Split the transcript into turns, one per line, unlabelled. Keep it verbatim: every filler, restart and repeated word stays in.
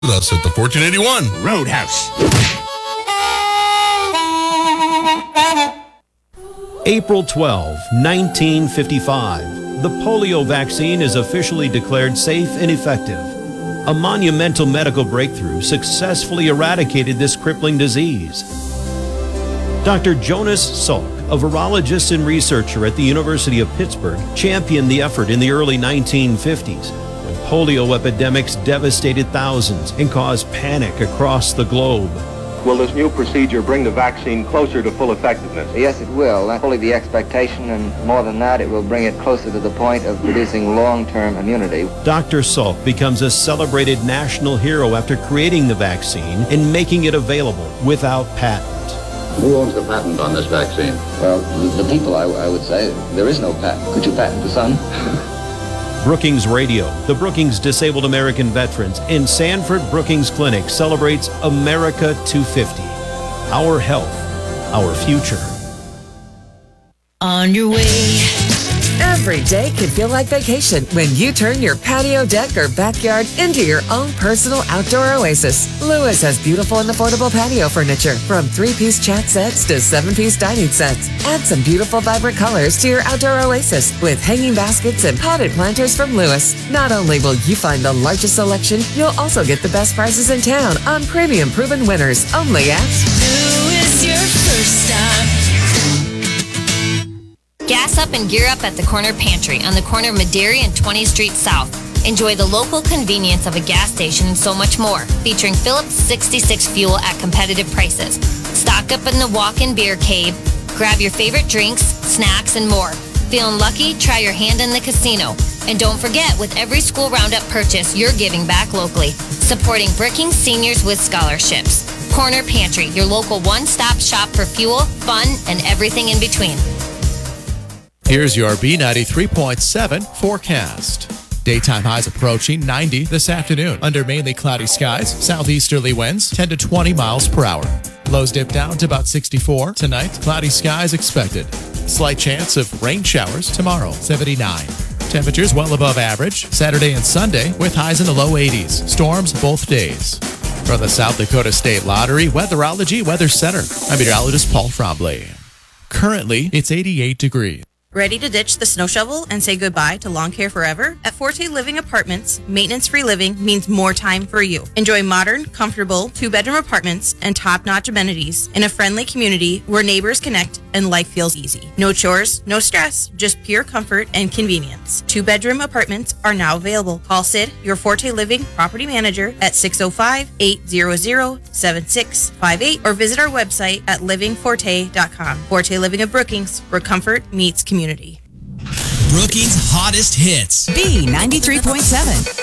With us at the fourteen eighty-one
Roadhouse.
April twelfth, nineteen fifty-five. The polio vaccine is officially declared safe and effective. A monumental medical breakthrough successfully eradicated this crippling disease. Doctor Jonas Salk, a virologist and researcher at the University of Pittsburgh, championed the effort in the early nineteen fifties. Polio epidemics devastated thousands and caused panic across the globe.
Will this new procedure bring the vaccine closer to full effectiveness?
Yes, it will. That's fully the expectation, and more than that, it will bring it closer to the point of producing long-term immunity.
Doctor Salk becomes a celebrated national hero after creating the vaccine and making it available without patent.
Who owns the patent on this vaccine?
Well, the, the people, I, I would say. There is no patent. Could you patent the sun?
Brookings Radio, the Brookings Disabled American Veterans, and Sanford Brookings Clinic celebrates America two fifty. Our health, our future.
On your way.
Every day can feel like vacation when you turn your patio, deck, or backyard into your own personal outdoor oasis. Lewis has beautiful and affordable patio furniture, from three-piece chat sets to seven-piece dining sets. Add some beautiful, vibrant colors to your outdoor oasis with hanging baskets and potted planters from Lewis. Not only will you find the largest selection, you'll also get the best prices in town on premium proven winners only at
Lewis, your first stop.
Gas up and gear up at the Corner Pantry on the corner of Madera and twentieth Street South. Enjoy the local convenience of a gas station and so much more, featuring Phillips sixty-six fuel at competitive prices. Stock up in the walk-in beer cave, grab your favorite drinks, snacks, and more. Feeling lucky? Try your hand in the casino. And don't forget, with every school roundup purchase, you're giving back locally, supporting Brookings seniors with scholarships. Corner Pantry, your local one-stop shop for fuel, fun, and everything in between.
Here's your B ninety-three point seven forecast. Daytime highs approaching ninety this afternoon under mainly cloudy skies, southeasterly winds ten to twenty miles per hour. Lows dip down to about sixty-four tonight. Cloudy skies expected. Slight chance of rain showers tomorrow, seventy-nine. Temperatures well above average Saturday and Sunday with highs in the low eighties. Storms both days. From the South Dakota State Lottery Weatherology Weather Center, I'm meteorologist Paul Trombley. Currently, it's eighty-eight degrees.
Ready to ditch the snow shovel and say goodbye to lawn care forever? At Forte Living Apartments, maintenance-free living means more time for you. Enjoy modern, comfortable, two-bedroom apartments and top-notch amenities in a friendly community where neighbors connect and life feels easy. No chores, no stress, just pure comfort and convenience. Two-bedroom apartments are now available. Call Sid, your Forte Living property manager, at six oh five, eight hundred, seven six five eight or visit our website at living forte dot com. Forte Living of Brookings, where comfort meets community.
Brookings' hottest hits.
B ninety-three point seven.